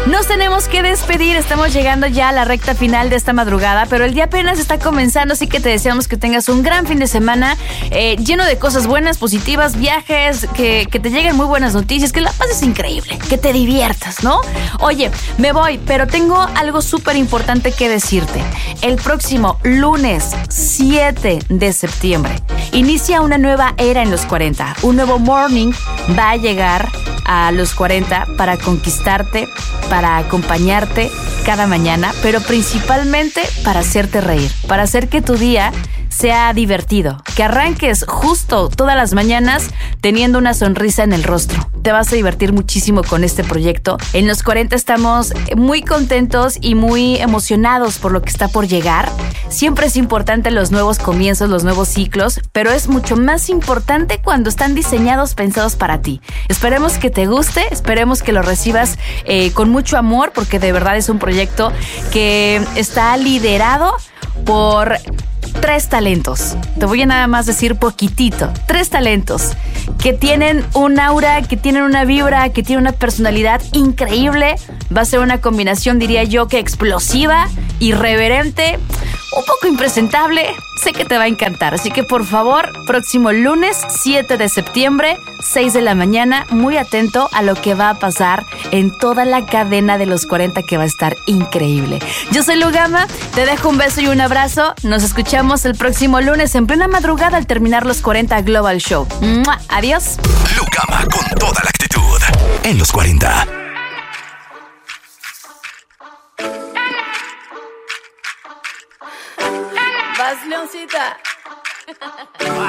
Nos tenemos que despedir, estamos llegando ya a la recta final de esta madrugada, pero el día apenas está comenzando, así que te deseamos que tengas un gran fin de semana lleno de cosas buenas, positivas, viajes, que te lleguen muy buenas noticias, que la pases increíble, que te diviertas, ¿no? Oye, me voy, pero tengo algo súper importante que decirte. El próximo lunes 7 de septiembre inicia una nueva era en los 40. Un nuevo morning va a llegar a los 40 para conquistarte, para acompañarte cada mañana, pero principalmente para hacerte reír, para hacer que tu día sea divertido, que arranques justo todas las mañanas teniendo una sonrisa en el rostro. Te vas a divertir muchísimo con este proyecto. En los 40 estamos muy contentos y muy emocionados por lo que está por llegar. Siempre es importante los nuevos comienzos, los nuevos ciclos, pero es mucho más importante cuando están diseñados, pensados para ti. Esperemos que te guste, esperemos que lo recibas con mucho amor, porque de verdad es un proyecto que está liderado por 3 talentos. Te voy a nada más decir poquitito. 3 talentos que tienen un aura, que tienen una vibra, que tienen una personalidad increíble. Va a ser una combinación, diría yo, que explosiva, irreverente, un poco impresentable. Sé que te va a encantar. Así que por favor, próximo lunes 7 de septiembre, 6 de la mañana, muy atento a lo que va a pasar en toda la cadena de los 40, que va a estar increíble. Yo soy Lu Gama, te dejo un beso y un abrazo. Nos escuchamos el próximo lunes en plena madrugada al terminar los 40 Global Show. ¡Mua! Adiós. Lu Gama con toda la actitud en los 40. Vas, Leoncita.